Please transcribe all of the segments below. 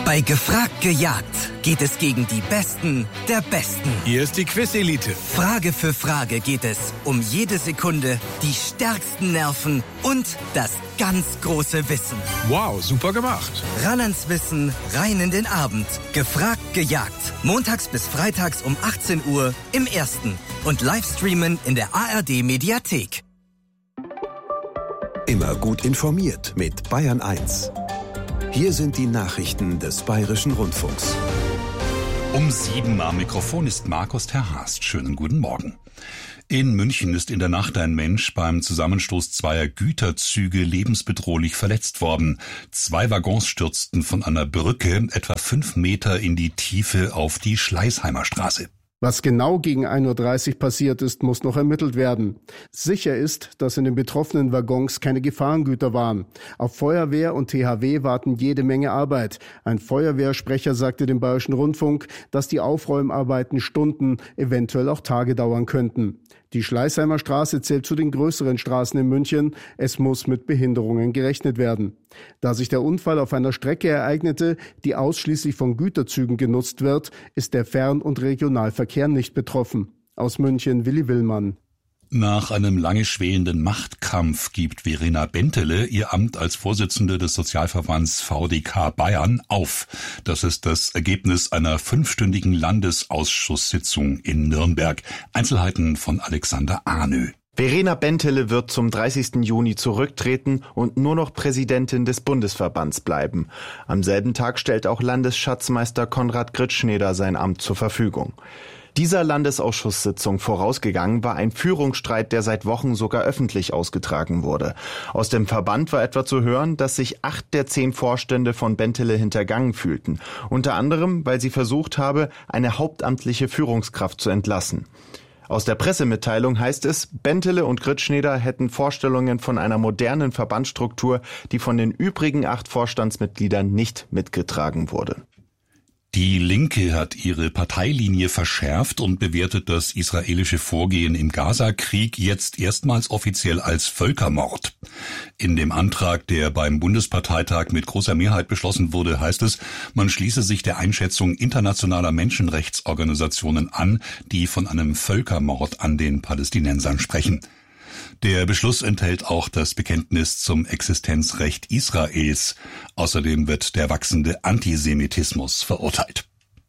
Bei Gefragt gejagt geht es gegen die Besten der Besten. Hier ist die Quiz-Elite. Frage für Frage geht es um jede Sekunde, die stärksten Nerven und das ganz große Wissen. Wow, super gemacht. Ran ans Wissen, rein in den Abend. Gefragt gejagt. Montags bis freitags um 18 Uhr im Ersten. Und Livestreamen in der ARD-Mediathek. Immer gut informiert mit Bayern 1. Hier sind die Nachrichten des Bayerischen Rundfunks. Um 7 am Mikrofon ist Markus Terhast. Schönen guten Morgen. In München ist in der Nacht ein Mensch beim Zusammenstoß zweier Güterzüge lebensbedrohlich verletzt worden. 2 Waggons stürzten von einer Brücke etwa 5 Meter in die Tiefe auf die Schleißheimer Straße. Was genau gegen 1.30 Uhr passiert ist, muss noch ermittelt werden. Sicher ist, dass in den betroffenen Waggons keine Gefahrengüter waren. Auf Feuerwehr und THW warten jede Menge Arbeit. Ein Feuerwehrsprecher sagte dem Bayerischen Rundfunk, dass die Aufräumarbeiten Stunden, eventuell auch Tage dauern könnten. Die Schleißheimer Straße zählt zu den größeren Straßen in München. Es muss mit Behinderungen gerechnet werden. Da sich der Unfall auf einer Strecke ereignete, die ausschließlich von Güterzügen genutzt wird, ist der Fern- und Regionalverkehr nicht betroffen. Aus München Willi Willmann. Nach einem lange schwelenden Machtkampf gibt Verena Bentele ihr Amt als Vorsitzende des Sozialverbands VDK Bayern auf. Das ist das Ergebnis einer 5-stündigen Landesausschusssitzung in Nürnberg. Einzelheiten von Alexander Ahnö. Verena Bentele wird zum 30. Juni zurücktreten und nur noch Präsidentin des Bundesverbands bleiben. Am selben Tag stellt auch Landesschatzmeister Konrad Gritschneder sein Amt zur Verfügung. Dieser Landesausschusssitzung vorausgegangen war ein Führungsstreit, der seit Wochen sogar öffentlich ausgetragen wurde. Aus dem Verband war etwa zu hören, dass sich 8 der 10 Vorstände von Bentele hintergangen fühlten. Unter anderem, weil sie versucht habe, eine hauptamtliche Führungskraft zu entlassen. Aus der Pressemitteilung heißt es, Bentele und Gritschneder hätten Vorstellungen von einer modernen Verbandsstruktur, die von den übrigen 8 Vorstandsmitgliedern nicht mitgetragen wurde. Die Linke hat ihre Parteilinie verschärft und bewertet das israelische Vorgehen im Gaza-Krieg jetzt erstmals offiziell als Völkermord. In dem Antrag, der beim Bundesparteitag mit großer Mehrheit beschlossen wurde, heißt es, man schließe sich der Einschätzung internationaler Menschenrechtsorganisationen an, die von einem Völkermord an den Palästinensern sprechen. Der Beschluss enthält auch das Bekenntnis zum Existenzrecht Israels. Außerdem wird der wachsende Antisemitismus verurteilt.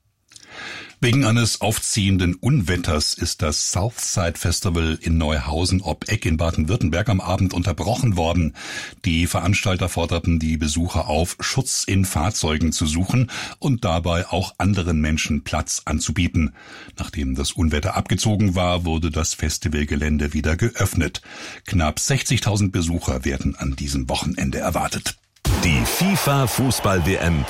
Wegen eines aufziehenden Unwetters ist das Southside Festival in Neuhausen ob Eck in Baden-Württemberg am Abend unterbrochen worden. Die Veranstalter forderten die Besucher auf, Schutz in Fahrzeugen zu suchen und dabei auch anderen Menschen Platz anzubieten. Nachdem das Unwetter abgezogen war, wurde das Festivalgelände wieder geöffnet. Knapp 60.000 Besucher werden an diesem Wochenende erwartet. Die FIFA-Fußball-WM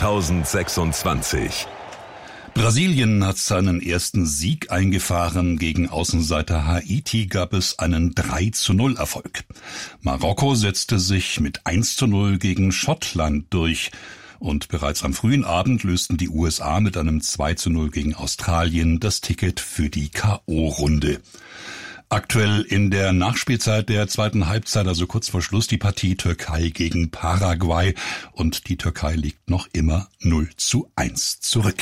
2026. Brasilien hat seinen ersten Sieg eingefahren. Gegen Außenseiter Haiti gab es einen 3:0 Erfolg. Marokko setzte sich mit 1:0 gegen Schottland durch. Und bereits am frühen Abend lösten die USA mit einem 2:0 gegen Australien das Ticket für die K.O.-Runde. Aktuell in der Nachspielzeit der zweiten Halbzeit, also kurz vor Schluss, die Partie Türkei gegen Paraguay. Und die Türkei liegt noch immer 0:1 zurück.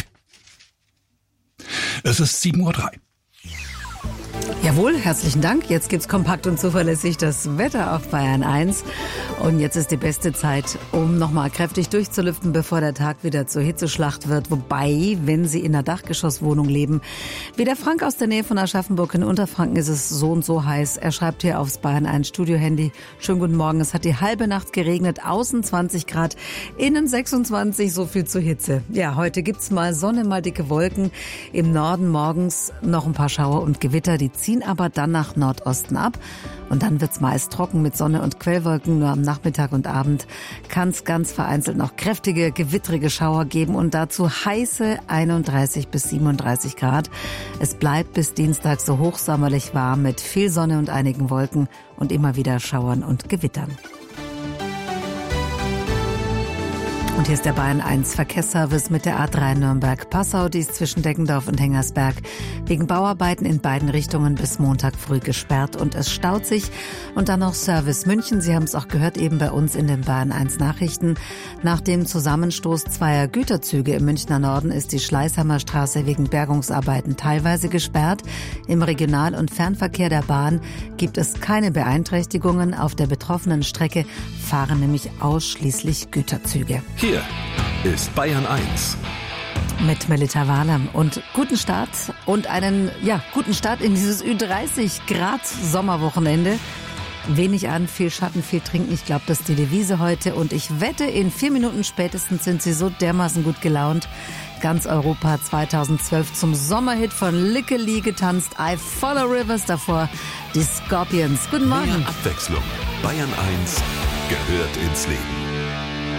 Es ist 7:03 Uhr. Jawohl, herzlichen Dank. Jetzt gibt's kompakt und zuverlässig das Wetter auf Bayern 1. Und jetzt ist die beste Zeit, um nochmal kräftig durchzulüften, bevor der Tag wieder zur Hitzeschlacht wird. Wobei, wenn Sie in einer Dachgeschosswohnung leben, wie der Frank aus der Nähe von Aschaffenburg in Unterfranken, ist es so und so heiß. Er schreibt hier aufs Bayern 1 Studio-Handy. Schönen guten Morgen. Es hat die halbe Nacht geregnet. Außen 20 Grad, innen 26. So viel zur Hitze. Ja, heute gibt's mal Sonne, mal dicke Wolken. Im Norden morgens noch ein paar Schauer und Gewitter. Die ziehen aber dann nach Nordosten ab und dann wird's meist trocken mit Sonne und Quellwolken. Nur am Nachmittag und Abend kann's ganz vereinzelt noch kräftige, gewittrige Schauer geben und dazu heiße 31 bis 37 Grad. Es bleibt bis Dienstag so hochsommerlich warm mit viel Sonne und einigen Wolken und immer wieder Schauern und Gewittern. Und hier ist der Bayern 1 Verkehrsservice mit der A3 Nürnberg-Passau. Die ist zwischen Deggendorf und Hengersberg wegen Bauarbeiten in beiden Richtungen bis Montag früh gesperrt und es staut sich. Und dann noch Service München. Sie haben es auch gehört, eben bei uns in den Bayern 1 Nachrichten. Nach dem Zusammenstoß zweier Güterzüge im Münchner Norden ist die Schleißheimer Straße wegen Bergungsarbeiten teilweise gesperrt. Im Regional- und Fernverkehr der Bahn gibt es keine Beeinträchtigungen. Auf der betroffenen Strecke fahren nämlich ausschließlich Güterzüge. Hier ist Bayern 1. Mit Melita Wahlam und guten Start und einen guten Start in dieses Ü30 Grad Sommerwochenende. Wenig an, viel Schatten, viel trinken. Ich glaube, das ist die Devise heute. Und ich wette, in 4 Minuten spätestens sind Sie so dermaßen gut gelaunt. Ganz Europa 2012 zum Sommerhit von Likke Lee getanzt. I Follow Rivers, davor die Scorpions. Guten Morgen. Mehr Abwechslung. Bayern 1 gehört ins Leben.